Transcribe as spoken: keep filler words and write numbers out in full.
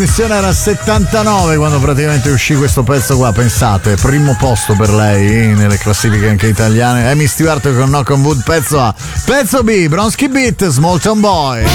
Missione era settantanove quando praticamente uscì questo pezzo qua, pensate, primo posto per lei nelle classifiche anche italiane. Amy Stewart con Knock on Wood, pezzo A. Pezzo B, Bronski Beat, Small Town Boy.